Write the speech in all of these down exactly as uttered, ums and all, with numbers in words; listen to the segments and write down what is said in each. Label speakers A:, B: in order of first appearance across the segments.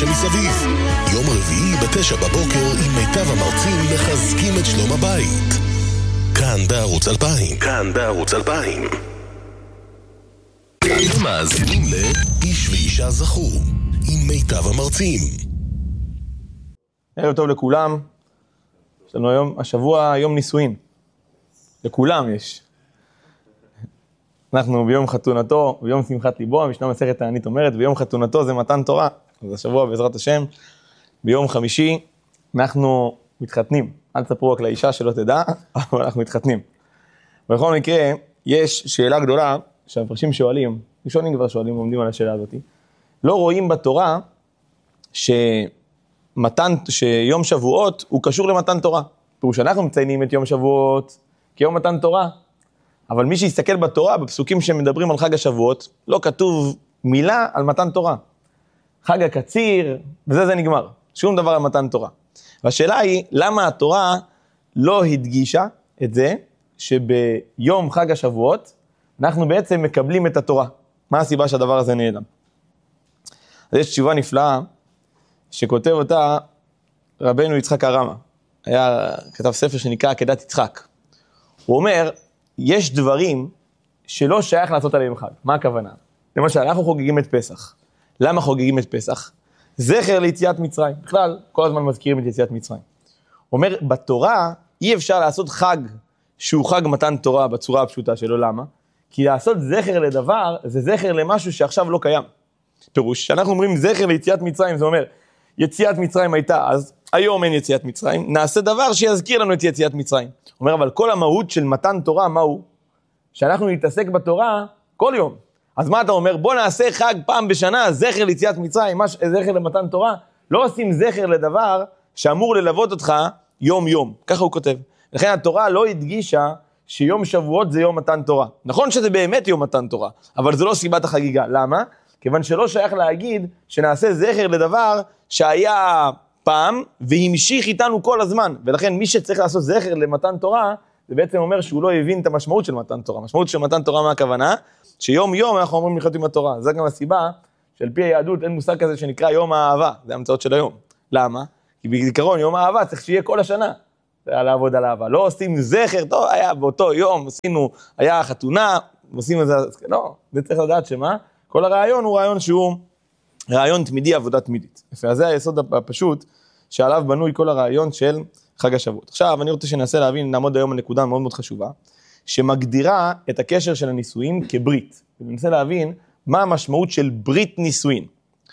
A: שמסביב. יום רביעי בתשע בבוקר עם מיטב המרצים מחזקים את שלום הבית. כאן בערוץ אלפיים. כאן בערוץ אלפיים. אתם מאזינים לאיש ואישה זכו עם מיטב המרצים.
B: ערב טוב לכולם. יש לנו היום, השבוע יום נישואין. לכולם יש. אנחנו ביום חתונתו, ביום שמחת ליבו, המשנה מסכת תענית אומרת, ביום חתונתו זה מתן תורה. אז השבוע בעזרת השם, ביום חמישי, אנחנו מתחתנים. אל תספרו רק לאישה שלא תדע, אבל אנחנו מתחתנים. בכל מקרה, יש שאלה גדולה, שהמפרשים שואלים, ראשונים כבר שואלים, עומדים על השאלה הזאת, לא רואים בתורה שמתן, שיום שבועות הוא קשור למתן תורה. פירוש שאנחנו מציינים את יום שבועות כיום מתן תורה, אבל מי שיסתכל בתורה, בפסוקים שמדברים על חג השבועות, לא כתוב מילה על מתן תורה. חג הקציר, וזה זה נגמר. שום דבר על מתן תורה. והשאלה היא, למה התורה לא הדגישה את זה, שביום חג השבועות, אנחנו בעצם מקבלים את התורה. מה הסיבה שהדבר הזה נעלם? אז יש תשובה נפלאה, שכותב אותה רבנו יצחק הרמה. היה כתב ספר שנקרא עקדת יצחק. הוא אומר, יש דברים שלא שייך לעשות עליהם חג. מה הכוונה? למשל, אנחנו חוגגים את פסח. למה חוגגים את פסח? זכר ליציאת מצרים. בכלל, כל הזמן מזכירים את יציאת מצרים. הוא אומר, בתורה אי אפשר לעשות חג שהוא חג מתן תורה בצורה הפשוטה שלו. למה? כי לעשות זכר לדבר, זה זכר למשהו שעכשיו לא קיים. פירוש, שאנחנו אומרים זכר ליציאת מצרים, זה אומר, יציאת מצרים הייתה אז, היום אין יציאת מצרים, נעשה דבר שיזכיר לנו את יציאת מצרים. הוא אומר, אבל כל המהות של מתן תורה, מהו? שאנחנו נתעסק בתורה כל יום. אז מה אתה אומר? בוא נעשה חג פעם בשנה, זכר ליציאת מצרים, מש... זכר למתן תורה. לא עושים זכר לדבר שאמור ללוות אותך יום יום. ככה הוא כותב. לכן התורה לא הדגישה שיום שבועות זה יום מתן תורה. נכון שזה באמת יום מתן תורה, אבל זה לא סיבת החגיגה. למה? כיוון שלא שייך להגיד שנעשה זכר לדבר שהיה פעם והמשיך איתנו כל הזמן. ולכן מי שצריך לעשות זכר למתן תורה, זה בעצם אומר שהוא לא הבין את המשמעות של מתן תורה. המשמעות של מתן תורה מה הכוונה? שיום יום אנחנו אומרים לחיות עם התורה. זה גם הסיבה שעל פי היהדות אין מושג כזה שנקרא יום האהבה. זה המצאות של היום. למה? כי בעיקרון יום האהבה צריך שיהיה כל השנה. לעבוד על אהבה. לא עושים זכר, טוב, היה באותו יום, עשינו, היה חתונה, עושים את זה, לא, זה צריך לדעת שמה? כל הרעיון הוא רעיון שהוא רעיון תמידי, עבודה תמידית. אז זה היסוד הפשוט שעליו בנוי כל הרעיון של חג השבועות. עכשיו, אני רוצה שננסה להבין, נעמוד היום על נקודה מאוד מאוד חשובה, שמגדירה את הקשר של הנישואים כברית. וננסה להבין מה המשמעות של ברית נישואים.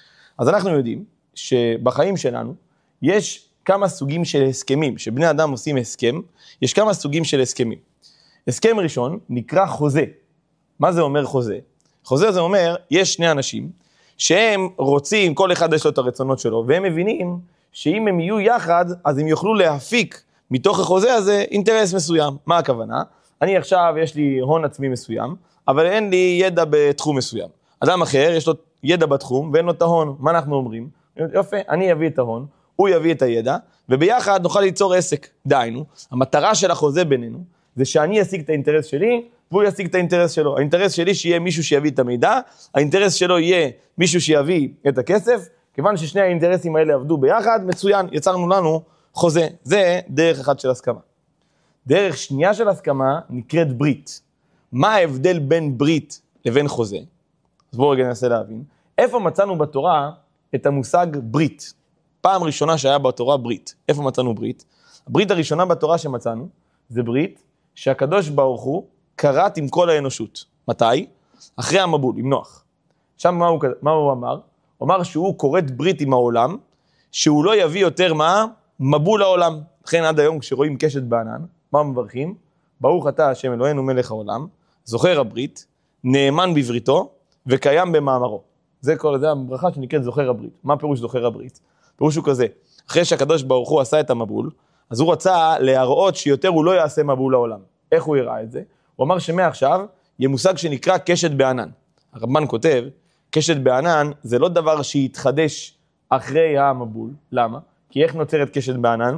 B: אז אנחנו יודעים שבחיים שלנו יש כמה סוגים של הסכמים, שבני אדם עושים הסכם, יש כמה סוגים של הסכמים. הסכם ראשון נקרא חוזה. מה זה אומר חוזה? חוזה זה אומר, יש שני אנשים שהם רוצים, כל אחד יש לו את הרצונות שלו, והם מבינים שאם הם יהיו יחד, אז הם יוכלו להפיק מתוך החוזה הזה אינטרס מסוים. מה הכוונה? אני עכשיו, יש לי הון עצמי מסוים, אבל אין לי ידע בתחום מסוים. אדם אחר, יש לו ידע בתחום, ואין לו את ההון. מה אנחנו אומרים? יופי, אני אביא את ההון, הוא יביא את הידע, וביחד נוכל ליצור עסק. דהיינו, המטרה של החוזה בינינו, זה שאני אשיג את האינטרס שלי, והוא ישיג את האינטרס שלו. האינטרס שלי שיהיה מישהו שיביא את המידע, האינטרס שלו יהיה מישהו שיביא את הכסף, כיוון ששני האינטרסים האלה עבדו ביחד, מצוין, יצרנו לנו חוזה. זה דרך אחת של הסכמה. דרך שנייה של הסכמה נקראת ברית. מה ההבדל בין ברית לבין חוזה? אז בואו רגע ננסה להבין. איפה מצאנו בתורה את המושג ברית? פעם ראשונה שהיה בתורה ברית. איפה מצאנו ברית? הברית הראשונה בתורה שמצאנו, זה ברית שהקדוש ברוך הוא קראת עם כל האנושות. מתי? אחרי המבול, עם נוח. שם מה הוא, מה הוא אמר? הוא אמר שהוא קוראת ברית עם העולם, שהוא לא יביא יותר מה? מבול העולם. לכן עד היום כשרואים קשת בענן, מה מברכים? ברוך אתה השם אלוהינו מלך העולם, זוכר הברית, נאמן בבריתו, וקיים במאמרו. זה כל זה הברכה שנקראת זוכר הברית. מה פירוש זוכר הברית? פירוש הוא כזה, אחרי שהקדוש ברוך הוא עשה את המבול, אז הוא רצה להראות שיותר הוא לא יעשה מבול לעולם. איך הוא יראה את זה? הוא אמר שמעכשיו יהיה מושג שנקרא קשת בענן. הרמב"ן כותב, קשת בענן זה לא דבר שיתחדש אחרי המבול. למה? כי איך נוצרת קשת בענן?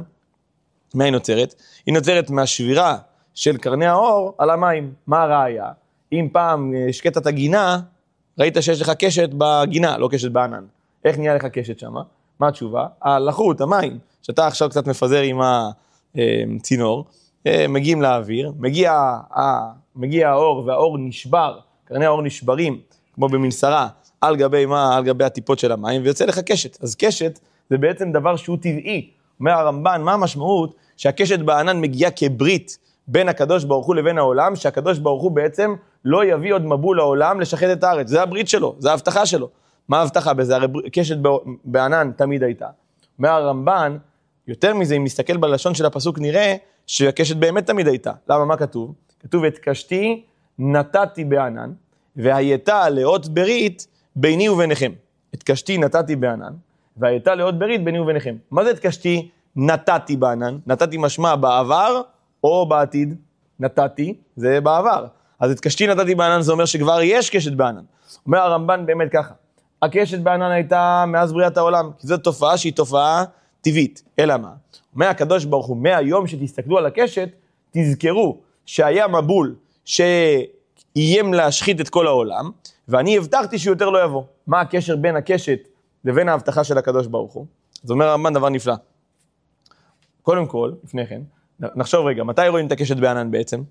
B: מה היא נוצרת? היא נוצרת מהשבירה של קרני האור על המים. מה הראיה? אם פעם שקטת הגינה, ראית שיש לך קשת בגינה, לא קשת בענן. איך נהיה לך קשת שמה? מה התשובה? הלחות, המים, שאתה עכשיו קצת מפזר עם הצינור, מגיעים לאוויר, מגיע, מגיע האור והאור נשבר, קרני האור נשברים, כמו במנסרה, על גבי מה? על גבי הטיפות של המים, ויוצא לך קשת. אז קשת זה בעצם דבר שהוא טבעי. אומר הרמב"ן, מה המשמעות? שהקשת בענן מגיעה כברית בין הקדוש ברוך הוא לבין העולם, שהקדוש ברוך הוא בעצם לא יביא עוד מבול לעולם לשחט את הארץ. זה הברית שלו, זה ההבטחה שלו. מה ההבטחה בזה? הרי קשת בענן תמיד הייתה. אומר הרמב"ן, יותר מזה, אם נסתכל בלשון של הפסוק, נראה שהקשת באמת תמיד הייתה. למה? מה כתוב? כתוב, את קשתי נתתי בענן, והייתה לאות ברית ביני וביניכם. את קשתי נתתי בענן, והייתה לאות ברית ביני וביניכם. מה זה את קשתי נתתי בענן? נתתי משמע בעבר או בעתיד? נתתי, זה בעבר. אז את קשתי נתתי בענן, זה אומר שכבר יש קשת בענן. אומר הרמב"ן באמת ככה, הקשת בענן הייתה מאז בריאת העולם, כי זו תופעה שהיא תופעה טבעית. אלא מה? אומר הקדוש ברוך הוא, מהיום שתסתכלו על הקשת, תזכרו שהיה מבול שאיים להשחית את כל העולם, ואני הבטחתי שיותר לא יבוא. מה הקשר בין הקשת לבין ההבטחה של הקדוש ברוך הוא? אז אומר הרמב"ן דבר נפלא. קודם כל, לפני כן, נחשוב רגע, מתי רואים את הקשת בענן בעצם?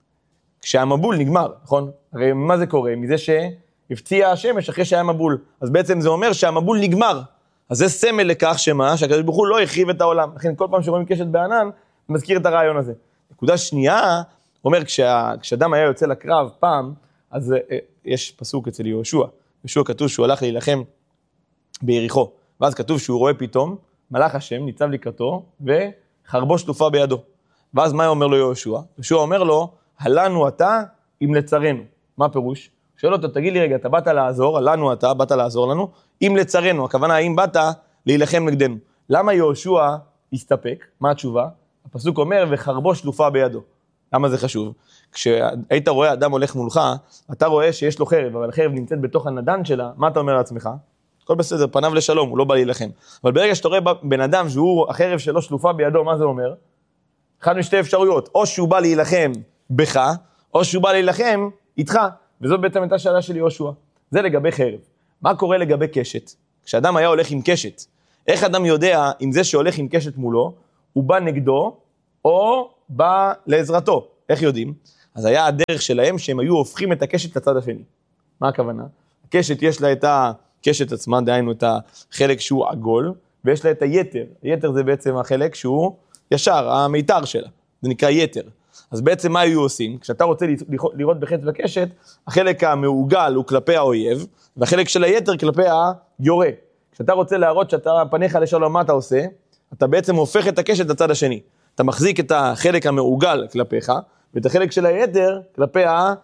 B: כשהמבול נגמר, נכון? הרי מה זה קורה? מזה שהפציע השמש אחרי שהיה מבול. אז בעצם זה אומר שהמבול נגמר. אז זה סמל לכך שמה? שהקדוש ברוך הוא לא החריב את העולם. לכן כל פעם שרואים קשת בענן, מזכיר את הרעיון הזה. נקודה שנייה, אומר, כשה, כשאדם היה יוצא לקרב פעם, אז אה, יש פסוק אצל יהושע. יהושע כתוב שהוא הלך להילחם ביריחו. ואז כתוב שהוא רואה פתאום, מלאך השם ניצב לקראתו, וחרבו שלופה בידו. ואז מה אומר לו יהושע? יהושע אומר לו, הלנו אתה אם לצרנו. מה פירוש? שואל אותו, תגיד לי רגע, אתה באת לעזור, הלנו אתה, באת לעזור לנו, אם לצרנו, הכוונה, האם באת להילחם נגדנו. למה יהושע הסתפק? מה התשובה? הפסוק אומר, וחרבו שלופה בידו. למה זה חשוב? כשהיית רואה אדם הולך מולך, אתה רואה שיש לו חרב, אבל החרב נמצאת בתוך הנדן שלה, מה אתה אומר לעצמך? הכל בסדר, פניו לשלום, הוא לא בא להילחם. אבל ברגע שאתה רואה בן אדם שהוא, החרב שלו שלופה בידו, מה זה אומר? אחד משתי אפשרויות, או שהוא בא להילחם בך, או שהוא בא להילחם איתך, וזאת בעצם הייתה שאלה של יהושע. זה לגבי חרב. מה קורה לגבי קשת? כשאדם היה הולך עם קשת, איך אדם יודע אם זה שהולך עם קשת מולו, הוא בא נגדו, או בא לעזרתו? איך יודעים? אז היה הדרך שלהם שהם היו הופכים את הקשת לצד השני. מה הכוונה? הקשת יש לה את הקשת עצמה, דהיינו את החלק שהוא עגול, ויש לה את היתר. היתר זה בעצם החלק שהוא ישר, המיתר שלה. זה נקרא יתר. אז בעצם מה היו עושים? כשאתה רוצה לראות בחץ וקשת, החלק המעוגל הוא כלפי האויב, והחלק של היתר כלפי היורה. כשאתה רוצה להראות שאתה פניך לשלום, מה אתה עושה? אתה בעצם הופך את הקשת לצד השני. אתה מחזיק את החלק המעוגל כלפיך, ואת החלק של היתר כלפי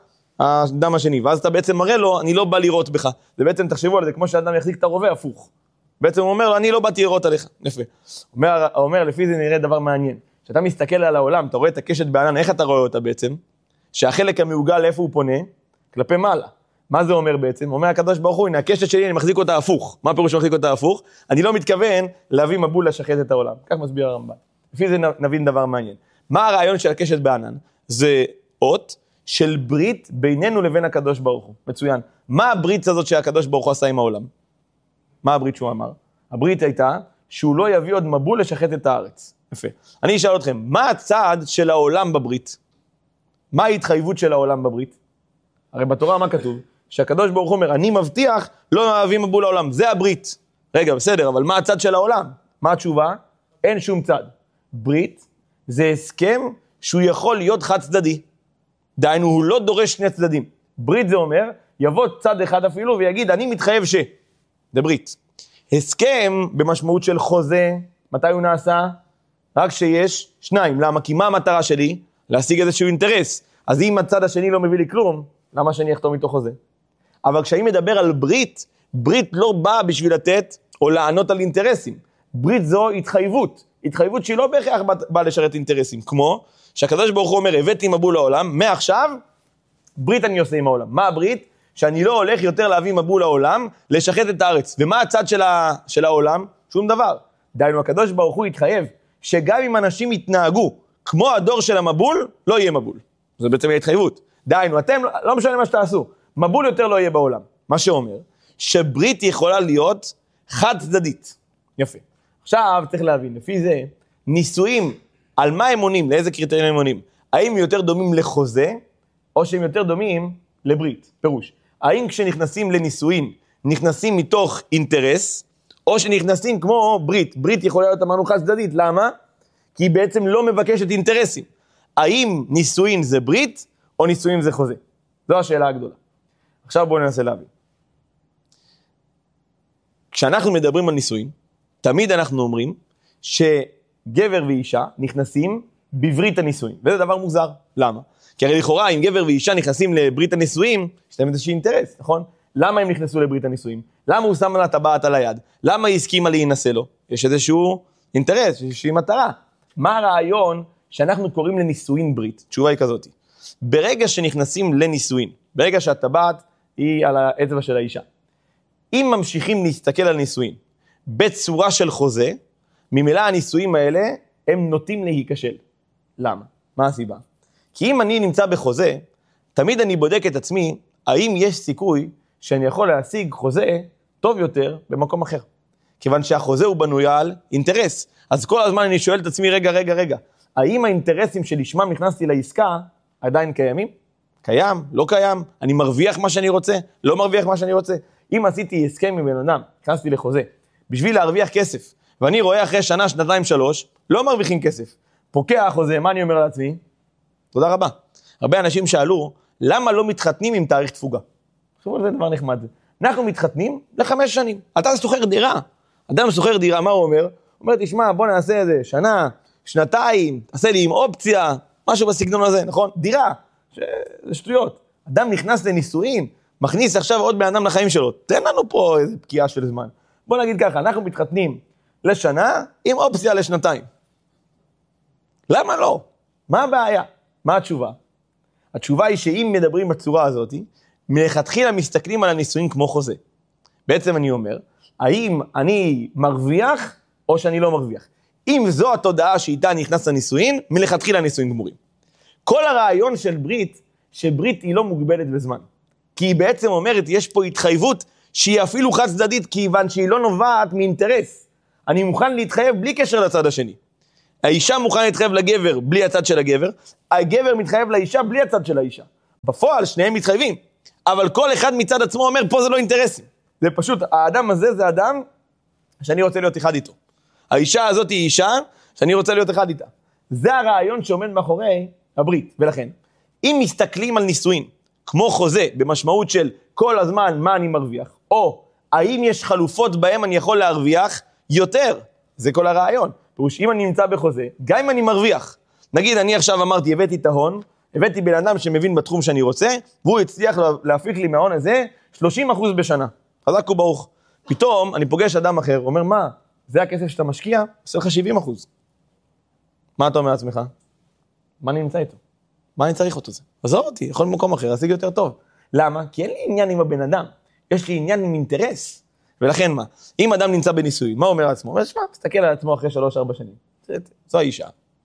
B: האדם השני. ואז אתה בעצם מראה לו, אני לא בא לראות בך. זה בעצם, תחשבו על זה, כמו שאדם יחזיק את הרובה הפוך. בעצם הוא אומר לו, אני לא באתי לראות עליך. יפה. אומר, אומר, לפי זה נראה דבר מעניין. כשאתה מסתכל על העולם, אתה רואה את הקשת בענן, איך אתה רואה אותה בעצם? שהחלק המעוגל, איפה הוא פונה? כלפי מעלה. מה זה אומר בעצם? אומר הקדוש ברוך הוא, הנה הקשת שלי, אני מחזיק אותה הפוך. מה פירוש מחזיק אותה הפוך? אני לא מתכוון להביא מבול לשחט את העולם. כך מסביר הרמב"ן. לפי זה נבין דבר מעניין. מה הרעיון של הקשת בענן? זה אות של ברית בינינו לבין הקדוש ברוך הוא. מצוין. מה הברית הזאת שהקדוש ברוך הוא עשה עם העולם? מה הברית שהוא אמר? הברית הייתה שהוא לא יביא עוד מבול לשחט את הארץ. יפה. אני אשאל אתכם, מה הצעד של העולם בברית? מה ההתחייבות של העולם בברית? הרי בתורה מה כתוב? שהקדוש ברוך הוא אומר, אני מבטיח לא להביא מבול לעולם. זה הברית. רגע, בסדר, אבל מה הצד של העולם? מה התשובה? אין שום צד. ברית זה הסכם שהוא יכול להיות חד צדדי. דהיינו, הוא לא דורש שני צדדים. ברית זה אומר, יבוא צד אחד אפילו ויגיד, אני מתחייב ש... זה ברית. הסכם במשמעות של חוזה, מתי הוא נעשה? רק שיש שניים. למה? כי מה המטרה שלי? להשיג איזשהו אינטרס. אז אם הצד השני לא מביא לי כלום, למה שאני אחתום איתו חוזה? אבל כשאני מדבר על ברית, ברית לא באה בשביל לתת או לענות על אינטרסים. ברית זו התחייבות. התחייבות שהיא לא בהכרח באה לשרת אינטרסים. כמו שהקדוש ברוך הוא אומר, הבאתי מבול לעולם, מעכשיו ברית אני עושה עם העולם. מה הברית? שאני לא הולך יותר להביא מבול לעולם, לשחט את הארץ. ומה הצד של, ה... של העולם? שום דבר. דהיינו, הקדוש ברוך הוא התחייב, שגם אם אנשים יתנהגו כמו הדור של המבול, לא יהיה מבול. זה בעצם ההתחייבות. דהיינו, אתם, לא משנה מה שתעשו, מבול יותר לא יהיה בעולם. מה שאומר, שברית יכולה להיות חד צדדית. יפה. עכשיו צריך להבין, לפי זה, נישואים, על מה הם עונים, לאיזה קריטריון הם עונים? האם יותר דומים לחוזה, או שהם יותר דומים לברית? פירוש. האם כשנכנסים לנישואים, נכנסים מתוך אינטרס, או שנכנסים כמו ברית? ברית יכולה להיות אמרנו חד צדדית, למה? כי היא בעצם לא מבקשת אינטרסים. האם נישואין זה ברית, או נישואין זה חוזה? זו השאלה הגדולה. עכשיו בואו ננסה להבין. כשאנחנו מדברים על נישואין, תמיד אנחנו אומרים שגבר ואישה נכנסים בברית הנישואין, וזה דבר מוזר. למה? כי הרי לכאורה, אם גבר ואישה נכנסים לברית הנישואין, יש להם איזשהו אינטרס, נכון? למה הם נכנסו לברית הנישואין? למה הוא שם לה טבעת על היד? למה היא הסכימה להינשא לו? יש איזשהו אינטרס, איזושהי מטרה. מה הרעיון שאנחנו קוראים לנישואין ברית? תשובה היא כזאת. ברגע שנכנסים לנישואין, ברגע שהטבעת היא על האצבע של האישה, אם ממשיכים להסתכל על נישואין בצורה של חוזה, ממילא הנישואין האלה הם נוטים להיכשל. למה? מה הסיבה? כי אם אני נמצא בחוזה, תמיד אני בודק את עצמי, האם יש סיכוי שאני יכול להשיג חוזה טוב יותר במקום אחר. כיוון שהחוזה הוא בנוי על אינטרס. אז כל הזמן אני שואל את עצמי, רגע, רגע, רגע, האם האינטרסים שלשמם נכנסתי לעסקה עדיין קיימים? קיים? לא קיים? אני מרוויח מה שאני רוצה? לא מרוויח מה שאני רוצה? אם עשיתי הסכם עם בן אדם, נכנסתי לחוזה, בשביל להרוויח כסף, ואני רואה אחרי שנה, שנתיים, שלוש, לא מרוויחים כסף. פוקע החוזה, מה אני אומר לעצמי? תודה רבה. הרבה אנשים שאלו, למה לא מתחתנים עם תאריך תפוגה? חשוב, זה דבר נחמד. אנחנו מתחתנים לחמש שנים. אתה סוחר דירה. אדם סוחר דירה, מה הוא אומר? הוא אומר, תשמע, בוא נעשה איזה שנה, שנתיים, תעשה לי עם אופציה, משהו בסגנון הזה, נכון? דירה, ש... זה שטויות. אדם נכנס לנישואין, מכניס עכשיו עוד בן אדם לחיים שלו. תן לנו פה איזה פקיעה של זמן. בוא נגיד ככה, אנחנו מתחתנים לשנה עם אופציה לשנתיים. למה לא? מה הבעיה? מה התשובה? התשובה היא שאם מדברים בצורה הזאת, מלכתחילה מסתכלים על הנישואין כמו חוזה. בעצם אני אומר, האם אני מרוויח או שאני לא מרוויח? אם זו התודעה שאיתה נכנס לנישואין, מלכתחילה הנישואין גמורים. כל הרעיון של ברית, שברית היא לא מוגבלת בזמן. כי היא בעצם אומרת, יש פה התחייבות שהיא אפילו חד צדדית, כיוון שהיא לא נובעת מאינטרס. אני מוכן להתחייב בלי קשר לצד השני. האישה מוכנה להתחייב לגבר בלי הצד של הגבר, הגבר מתחייב לאישה בלי הצד של האישה. בפועל שניהם מתחייבים, אבל כל אחד מצד עצמו אומר, פה זה לא אינטרסים. זה פשוט, האדם הזה זה אדם שאני רוצה להיות אחד איתו. האישה הזאת היא אישה שאני רוצה להיות אחד איתה. זה הרעיון שעומד מאחורי הברית. ולכן, אם מסתכלים על נישואין, כמו חוזה, במשמעות של כל הזמן מה אני מרוויח, או האם יש חלופות בהם אני יכול להרוויח יותר, זה כל הרעיון. פירוש, אם אני נמצא בחוזה, גם אם אני מרוויח, נגיד אני עכשיו אמרתי, הבאתי את ההון, הבאתי בן אדם שמבין בתחום שאני רוצה, והוא הצליח להפיק לי מההון הזה שלושים אחוז בשנה. חזק וברוך. פתאום אני פוגש אדם אחר, אומר, מה? זה הכסף שאתה משקיע? עושה לך שבעים אחוז. מה אתה אומר לעצמך? מה אני נמצא איתו? מה אני צריך אותו זה? עזוב אותי, יכול במקום אחר, להשיג יותר טוב. למה? כי אין לי עניין עם הבן אדם. יש לי עניין עם אינטרס. ולכן מה? אם אדם נמצא בניסוי, מה הוא אומר לעצמו? הוא אומר, שמה, תסתכל על עצמו אחרי שלוש, ארבע שנים. זו האישה.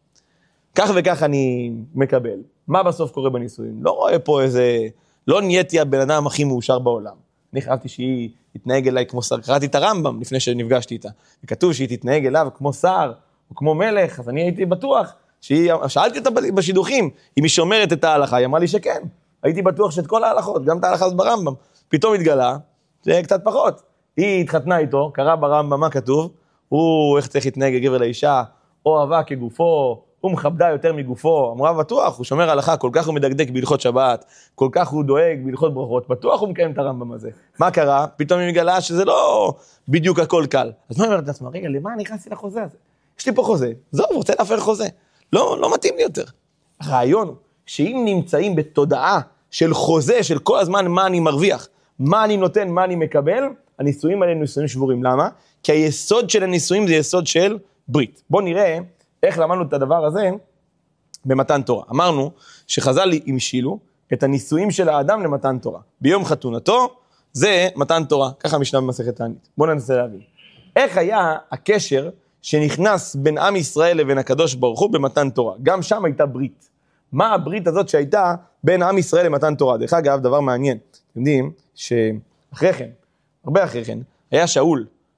B: כך וכך אני מקבל. מה בסוף קורה בניסויים? לא רואה פה איזה... לא נהייתי הבן אדם הכי מאושר בעולם. אני חייבתי שהיא תתנהג אליי כמו שר. קראתי את הרמב"ם לפני שנפגשתי איתה. וכתוב שהיא תתנהג אליו כמו שר, או כמו מלך, אז אני הייתי בטוח שהיא... שאלתי אותה בשידוכים, אם היא שומרת את ההלכה, היא אמרה לי שכן. הייתי בטוח שאת כל ההלכות, גם את ההלכה הזאת ברמב"ם. פתאום התגלה, זה קצת פחות. היא התחתנה איתו, קרא ברמב"ם מה כתוב, הוא איך צריך להתנהג הגבר לאישה, אוהבה כגופו, הוא מכבדה יותר מגופו, אמרה בטוח, הוא שומר הלכה, כל כך הוא מדקדק בהלכות שבת, כל כך הוא דואג בהלכות ברכות, בטוח הוא מקיים את הרמב"ם הזה. מה קרה? פתאום היא מגלה שזה לא בדיוק הכל קל. אז מה אומרת את עצמה? רגע, למה אני נכנסתי לחוזה הזה? יש לי פה חוזה, זהו, רוצה להפר חוזה. לא, לא מתאים לי יותר. הרעיון הוא שאם נמצאים בתודעה של חוזה, של כל הזמן מה אני מרוויח, מה אני נותן, מה אני מקבל, הנישואים האלה נישואים שבורים. למה? כי היסוד של הנישואים זה יסוד של ברית. בואו נראה איך למדנו את הדבר הזה במתן תורה. אמרנו שחז"ל המשילו את הנישואים של האדם למתן תורה. ביום חתונתו זה מתן תורה. ככה המשנה במסכת תענית. בואו ננסה להבין. איך היה הקשר שנכנס בין עם ישראל לבין הקדוש ברוך הוא במתן תורה? גם שם הייתה ברית. מה הברית הזאת שהייתה בין עם ישראל למתן תורה? דרך אגב, דבר מעניין. אתם יודעים שאחרי כן, הרבה אחרי כן, היה שאול,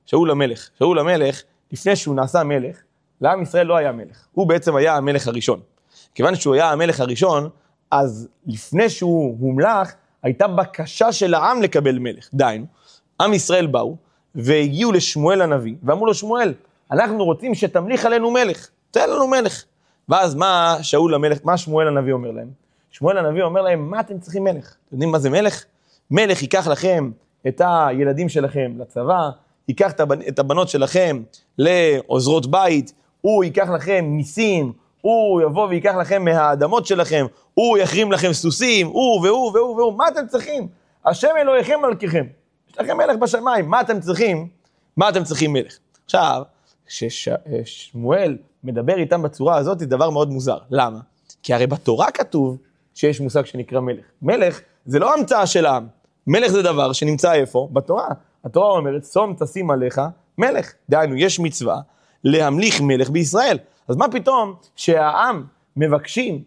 B: שאול המלך. שאול המלך, לפני שהוא נעשה מלך, לעם ישראל לא היה מלך. הוא בעצם היה המלך הראשון. כיוון שהוא היה המלך הראשון, אז לפני שהוא הומלך, הייתה בקשה של העם לקבל מלך. דיינו, עם ישראל באו, והגיעו לשמואל הנביא, ואמרו לו, שמואל, אנחנו רוצים שתמליך עלינו מלך, תן לנו מלך. ואז מה שאול המלך, מה שמואל הנביא אומר להם? שמואל הנביא אומר להם, מה אתם צריכים מלך? אתם יודעים מה זה מלך? מלך ייקח לכם את הילדים שלכם לצבא, ייקח את הבנות שלכם לעוזרות בית, הוא ייקח לכם מיסים, הוא יבוא ויקח לכם מהאדמות שלכם, הוא יחרים לכם סוסים, הוא והוא והוא והוא, מה אתם צריכים? השם אלוהיכם מלככם, יש לכם מלך בשמיים, מה אתם צריכים? מה אתם צריכים מלך? עכשיו, כששמואל מדבר איתם בצורה הזאת, זה דבר מאוד מוזר. למה? כי הרי בתורה כתוב שיש מושג שנקרא מלך. מלך זה לא המצאה של העם. מלך זה דבר שנמצא איפה? בתורה. התורה אומרת, שום תשים עליך מלך. דהיינו, יש מצווה להמליך מלך בישראל. אז מה פתאום שהעם מבקשים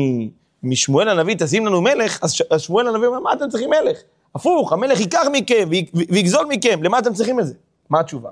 B: משמואל הנביא, תשים לנו מלך, אז שמואל הנביא אומר, מה אתם צריכים מלך? הפוך, המלך ייקח מכם ויגזול מכם, למה אתם צריכים את זה? מה התשובה?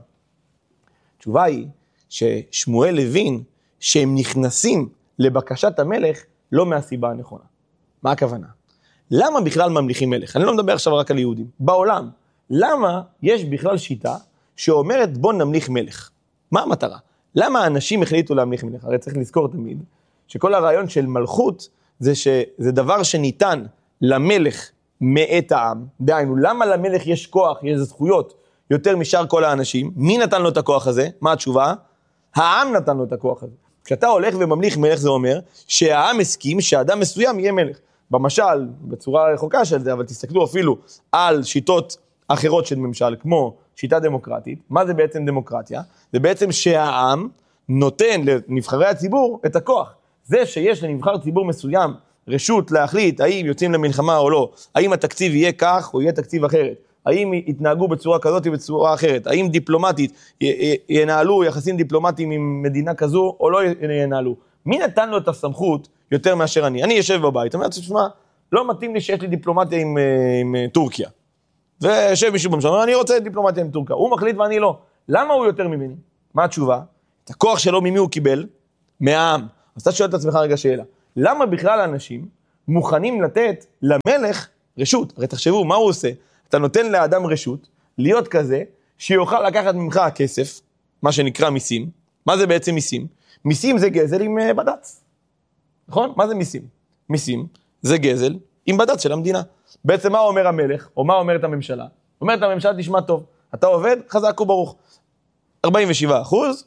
B: התשובה היא ששמואל הבין שהם נכנסים לבקשת המלך לא מהסיבה הנכונה. מה הכוונה? למה בכלל ממליכים מלך? אני לא מדבר עכשיו רק על יהודים. בעולם, למה יש בכלל שיטה שאומרת בוא נמליך מלך? מה המטרה? למה האנשים החליטו להמליך מלך? הרי צריך לזכור תמיד שכל הרעיון של מלכות זה שזה דבר שניתן למלך מאת העם. דהיינו, למה למלך יש כוח, יש זכויות יותר משאר כל האנשים? מי נתן לו את הכוח הזה? מה התשובה? העם נתן לו את הכוח הזה. כשאתה הולך וממליך מלך זה אומר שהעם הסכים שאדם מסוים יהיה מלך. במשל, בצורה רחוקה של זה, אבל תסתכלו אפילו על שיטות אחרות של ממשל, כמו שיטה דמוקרטית. מה זה בעצם דמוקרטיה? זה בעצם שהעם נותן לנבחרי הציבור את הכוח. זה שיש לנבחר ציבור מסוים רשות להחליט האם יוצאים למלחמה או לא, האם התקציב יהיה כך או יהיה תקציב אחרת, האם יתנהגו בצורה כזאת או בצורה אחרת, האם דיפלומטית ינהלו יחסים דיפלומטיים עם מדינה כזו או לא ינהלו. מי נתן לו את הסמכות יותר מאשר אני? אני יושב בבית, אומר, תשמע, לא מתאים לי שיש לי דיפלומטיה עם, עם טורקיה. ויושב מישהו במשל, אני רוצה דיפלומטיה עם טורקיה. הוא מחליט ואני לא. למה הוא יותר ממני? מה התשובה? את הכוח שלו ממי הוא קיבל? מהעם. אז אתה שואל את עצמך רגע שאלה. למה בכלל האנשים מוכנים לתת למלך רשות? הרי תחשבו, מה הוא עושה? אתה נותן לאדם רשות להיות כזה שיוכל לקחת ממך כסף, מה שנקרא מיסים. מה זה בעצם מיסים? מיסים זה גזל עם בד"ץ. נכון? מה זה מיסים? מיסים זה גזל עם בד"ץ של המדינה. בעצם מה אומר המלך, או מה אומרת הממשלה? אומרת הממשלה, תשמע טוב, אתה עובד, חזק וברוך. ארבעים ושבעה אחוז,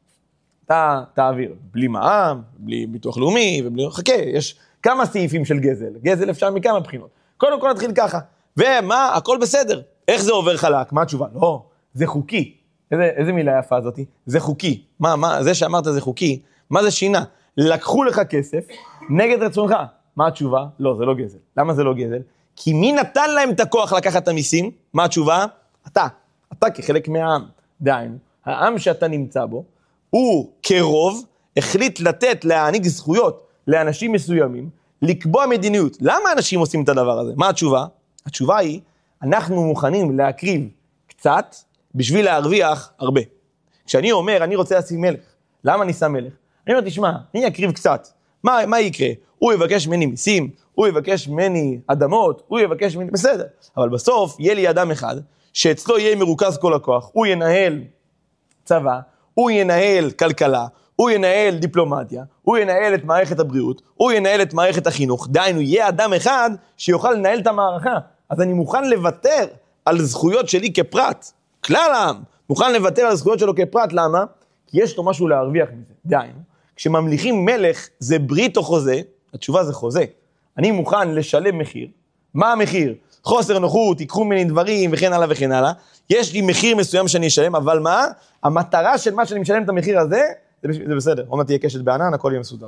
B: אתה תעביר, בלי מע"מ, בלי ביטוח לאומי, ובלי, חכה, יש כמה סעיפים של גזל. גזל אפשר מכמה בחינות. קודם כל נתחיל ככה. ומה? הכל בסדר. איך זה עובר חלק? מה התשובה? לא, זה חוקי. איזה, איזה מילה יפה הזאת? זה חוקי. מה, מה, זה שאמרת זה חוקי, מה זה שינה? לקחו לך כסף נגד רצונך. מה התשובה? לא, זה לא גזל. למה זה לא גזל? כי מי נתן להם את הכוח לקחת את המיסים? מה התשובה? אתה. אתה כחלק מהעם. דהיינו, העם שאתה נמצא בו, הוא כרוב החליט לתת, להעניק זכויות לאנשים מסוימים, לקבוע מדיניות. למה אנשים עושים את הדבר הזה? מה התשובה? התשובה היא, אנחנו מוכנים להקריב קצת בשביל להרוויח הרבה. כשאני אומר, אני רוצה לשים מלך, למה אני שם מלך? אני אומר, תשמע, אני אקריב קצת. מה, מה יקרה? הוא יבקש ממני מיסים, הוא יבקש ממני אדמות, הוא יבקש ממני, בסדר. אבל בסוף יהיה לי אדם אחד, שאצלו יהיה מרוכז כל הכוח, הוא ינהל צבא, הוא ינהל כלכלה, הוא ינהל דיפלומטיה, הוא ינהל את מערכת הבריאות, הוא ינהל את מערכת החינוך. דהיינו, יהיה אדם אחד שיוכל לנהל את המערכה. אז אני מוכן לוותר על זכויות שלי כפרט, כלל העם, מוכן לוותר על זכויות שלו כפרט, למה? כי יש לו משהו להרוויח מזה. דהיינו, כשממליכים מלך זה ברית או חוזה, התשובה זה חוזה. אני מוכן לשלם מחיר. מה המחיר? חוסר נוחות, ייקחו ממני דברים וכן הלאה וכן הלאה. יש לי מחיר מסוים שאני אשלם, אבל מה? המטרה של מה שאני משלם את המחיר הזה, זה, זה בסדר. עוד מעט תהיה קשת בענן, הכל יהיה מסודר.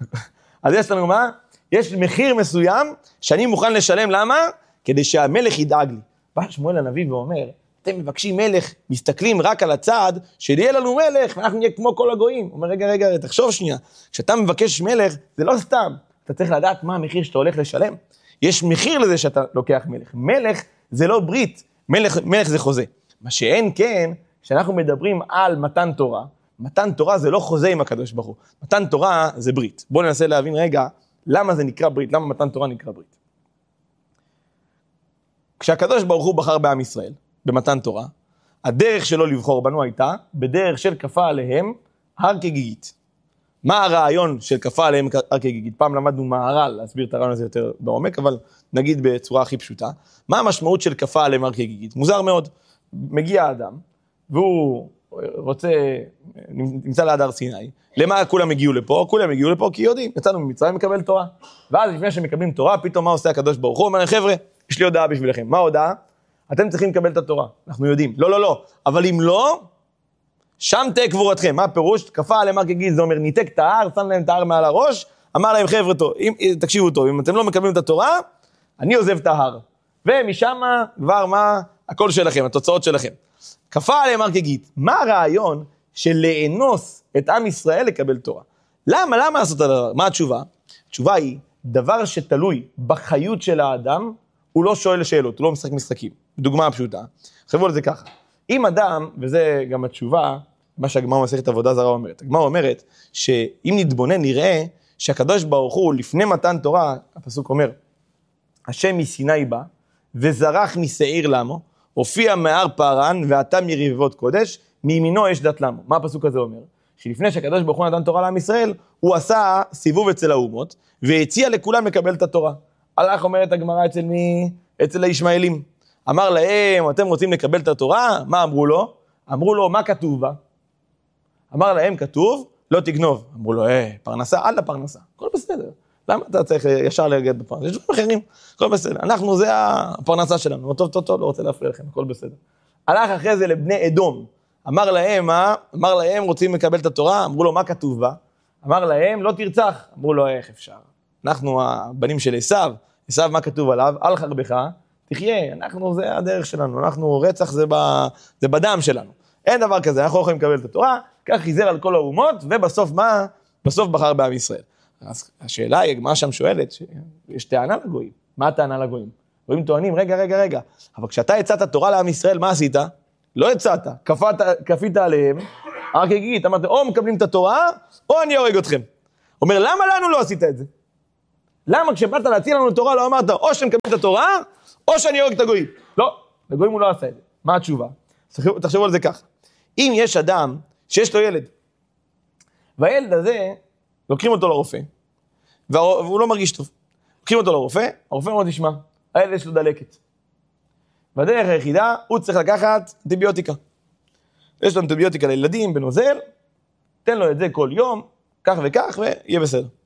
B: אז יש לנו מה? יש מחיר מסוים שאני מוכן לשלם, למה? כדי שהמלך ידאג לי. בא שמואל הנביא ואומר, אתם מבקשים מלך, מסתכלים רק על הצד, שיהיה לנו מלך, ואנחנו נהיה כמו כל הגויים. הוא אומר, רגע, רגע, תחשוב שנייה. כשאתה מבקש מלך, זה לא סתם. אתה צריך לדעת מה המחיר שאתה הולך לשלם. יש מחיר לזה שאתה לוקח מלך. מלך זה לא ברית, מלך, מלך זה חוזה. מה שאין כן, כשאנחנו מדברים על מתן תורה, מתן תורה זה לא חוזה עם הקדוש ברוך הוא. מתן תורה זה ברית. בואו ננסה להבין רגע למה זה נקרא ברית, למה מתן תורה נקרא ברית. כשהקדוש ברוך הוא בחר בעם ישראל, במתן תורה, הדרך שלו לבחור בנו הייתה בדרך של כפה עליהם הר כגיגית. מה הרעיון של כפה עליהם הר כגיגית? פעם למדנו מהר"ל, להסביר את הרעיון הזה יותר בעומק, אבל נגיד בצורה הכי פשוטה. מה המשמעות של כפה עליהם הר כגיגית? מוזר מאוד. מגיע האדם, והוא רוצה, נמצא ליד הר סיני. למה כולם הגיעו לפה? כולם הגיעו לפה כי יודעים, יצאנו ממצרים לקבל תורה. ואז לפני שמקבלים תורה, פתאום מה עושה הקדוש ברוך הוא? אומר, חבר'ה, יש לי הודעה בשבילכם. מה ההודעה? אתם צריכים לקבל את התורה. אנחנו יודעים. לא, לא, לא. אבל אם לא, שם תהיה קבורתכם. מה הפירוש? כפה עליהם הר כגיגית, זה אומר, ניתק את ההר, שם להם את ההר מעל הראש, אמר להם, חבר'ה, טוב, אם, תקשיבו טוב, אם אתם לא מקבלים את התורה, אני עוזב את ההר. ומשם כבר מה? הכל שלכם, התוצאות שלכם. כפה עליהם הר כגיגית. מה הרעיון של לאנוס את עם ישראל לקבל תורה? למה? למה לעשות את הדבר? מה התשובה? התשובה היא, דבר שתלוי בחיות של האדם, הוא לא שואל שאלות, הוא לא משחק משחקים. דוגמה פשוטה. חשבו על זה ככה. אם אדם, וזה גם התשובה, מה שהגמרא מסכת עבודה זרה אומרת. הגמרא אומרת שאם נתבונן נראה שהקדוש ברוך הוא לפני מתן תורה, הפסוק אומר, השם מסיני בא וזרח משעיר למו, הופיע מהר פרן ועתה מרבבות קודש, מימינו יש דת למו. מה הפסוק הזה אומר? שלפני שהקדוש ברוך הוא נתן תורה לעם ישראל, הוא עשה סיבוב אצל האומות, והציע לכולם לקבל את התורה. הלך אומרת הגמרא אצל מי? אצל הישמעאלים. אמר להם, אתם רוצים לקבל את התורה? מה אמרו לו? אמרו לו, מה כתוב בה? אמר להם, כתוב, לא תגנוב. אמרו לו, אה, פרנסה, עד לפרנסה. הכל בסדר. למה אתה צריך ישר להגד בפרנסה? יש דברים אחרים, הכל בסדר. אנחנו, זה הפרנסה שלנו. טוב, טוב, טוב, לא רוצה להפריע לכם, הכל בסדר. הלך אחרי זה לבני אדום. אמר להם, מה? אמר להם, רוצים לקבל את התורה? אמרו לו, מה כתוב בה? אמר להם, לא תרצח. אמרו לו, איך אפשר? אנחנו הבנים של עשיו. עשיו, מה כתוב עליו? על חרבך, תחיה. אנחנו, זה הדרך שלנו. אנחנו, רצח זה, ב, זה בדם שלנו. אין דבר כזה, אנחנו לא יכולים לקבל את התורה, כך חיזר על כל האומות, ובסוף מה? בסוף בחר בעם ישראל. אז השאלה היא, מה שם שואלת, שיש טענה לגויים. מה הטענה לגויים? גויים טוענים, רגע, רגע, רגע. אבל כשאתה יצאת תורה לעם ישראל, מה עשית? לא יצאת, כפית, כפית עליהם, הר כגיגית, אמרת, או מקבלים את התורה, או אני הורג אתכם. אומר, למה לנו לא עשית את זה? למה כשבאת להציע לנו תורה, לא אמרת, או שאני מקבל את התורה, או שאני הורג את הגויים? לא, לגויים הוא לא עשה את זה. מה התשובה? תחשבו על זה ככה. אם יש אדם שיש לו ילד, והילד הזה, לוקחים אותו לרופא, והוא לא מרגיש טוב. לוקחים אותו לרופא, הרופא אומר, תשמע, הילד יש לו דלקת. והדרך היחידה, הוא צריך לקחת אנטיביוטיקה. יש לו אנטיביוטיקה לילדים בנוזל, תן לו את זה כל יום, כך וכך, ויהיה בסדר.